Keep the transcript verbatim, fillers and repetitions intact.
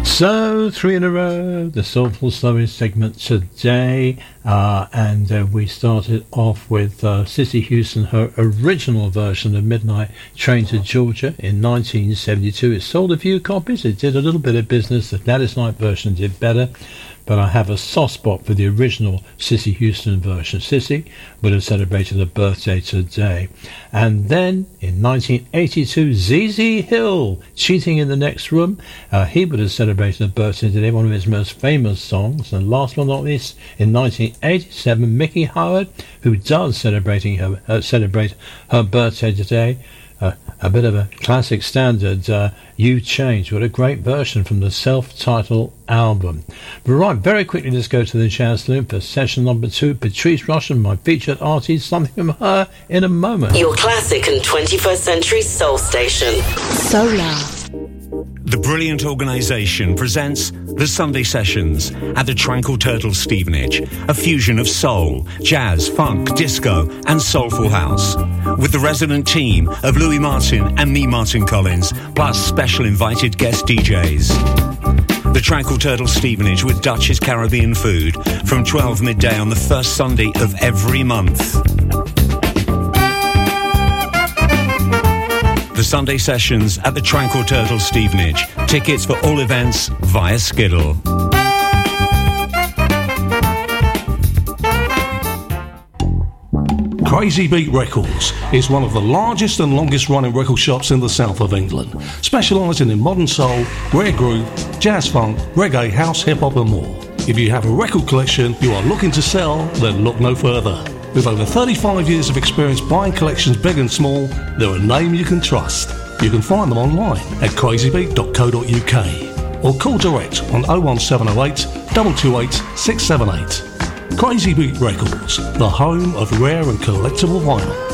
So, three in a row, the Soulful Stories segment today, uh, and uh, we started off with uh, Cissy Houston, her original version of Midnight Train to Georgia in nineteen seventy-two. It sold a few copies, it did a little bit of business, the Gladys Knight version did better, but I have a soft spot for the original Cissy Houston version. Cissy would have celebrated her birthday today. And then in nineteen eighty-two, Z Z Hill, Cheating in the Next Room. Uh, he would have celebrated her birthday today, one of his most famous songs. And last but not least, in nineteen eighty-seven, Mickey Howard, who does celebrating her, uh, celebrate her birthday today. Uh, a bit of a classic standard, uh, You Change. What a great version from the self-titled album. But right, very quickly, let's go to the Jazz Loom for session number two. Patrice Rushen, my featured artist, something from her in a moment. Your classic and twenty-first century soul station. Solar. The brilliant organisation presents the Sunday Sessions at the Tranquil Turtle Stevenage, a fusion of soul, jazz, funk, disco and soulful house. With the resident team of Louis Martin and me, Martin Collins, plus special invited guest D Js. The Tranquil Turtle Stevenage with Dutch's Caribbean food from twelve midday on the first Sunday of every month. The Sunday Sessions at the Tranquil Turtle Stevenage. Tickets for all events via Skiddle. Crazy Beat Records is one of the largest and longest running record shops in the south of England, specialising in modern soul, rare groove, jazz funk, reggae, house, hip hop and more. If you have a record collection you are looking to sell, then look no further. With over thirty-five years of experience buying collections big and small, they're a name you can trust. You can find them online at crazy beat dot co dot uk or call direct on oh one seven oh eight, two two eight, six seven eight. Crazy Beat Records, the home of rare and collectible vinyl.